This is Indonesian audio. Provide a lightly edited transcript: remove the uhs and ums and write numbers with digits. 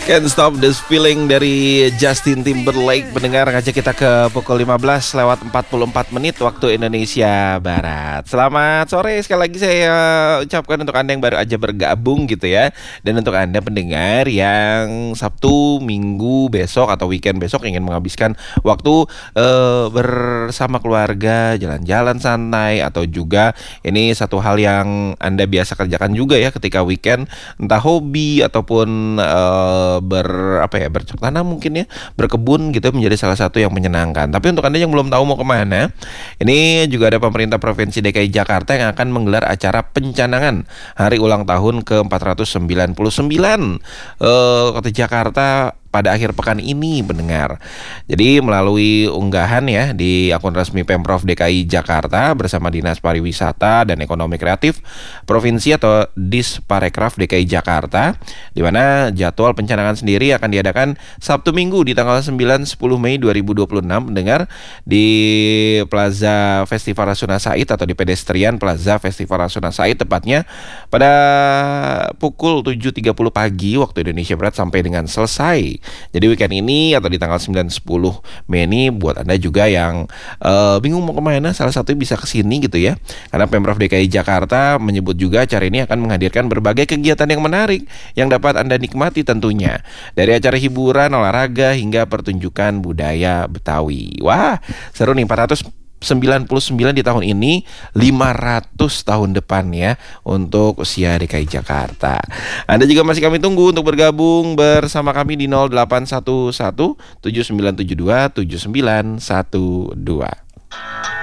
Can't Stop This Feeling dari Justin Timberlake. Mendengar ngajak kita ke pukul 15 lewat 44 menit waktu Indonesia Barat. Selamat sore sekali lagi saya ucapkan untuk Anda yang baru aja bergabung gitu ya. Dan untuk Anda pendengar yang Sabtu, Minggu besok atau weekend besok ingin menghabiskan waktu bersama keluarga, jalan-jalan santai, atau juga ini satu hal yang Anda biasa kerjakan juga ya ketika weekend, entah hobi ataupun bercocok tanam mungkin ya, berkebun gitu, menjadi salah satu yang menyenangkan. Tapi untuk Anda yang belum tahu mau kemana, ini juga ada pemerintah Provinsi DKI Jakarta yang akan menggelar acara pencanangan hari ulang tahun ke-499 Kota Jakarta pada akhir pekan ini mendengar. Jadi melalui unggahan ya di akun resmi Pemprov DKI Jakarta bersama Dinas Pariwisata dan Ekonomi Kreatif Provinsi atau Disparekraf DKI Jakarta, di mana jadwal pencanangan sendiri akan diadakan Sabtu Minggu di tanggal 9-10 Mei 2026 mendengar di Plaza Festival Rasuna Said atau di Pedestrian Plaza Festival Rasuna Said, tepatnya pada pukul 7.30 pagi waktu Indonesia Barat sampai dengan selesai. Jadi weekend ini atau di tanggal 9-10 Mei ini buat Anda juga yang bingung mau kemana, salah satu bisa kesini gitu ya. Karena Pemprov DKI Jakarta menyebut juga acara ini akan menghadirkan berbagai kegiatan yang menarik yang dapat Anda nikmati tentunya. Dari acara hiburan, olahraga, hingga pertunjukan budaya Betawi. Wah, seru nih, 499 di tahun ini, 500 tahun depan ya untuk usia DKI Jakarta. Anda juga masih kami tunggu untuk bergabung bersama kami di 0811 7972 7912.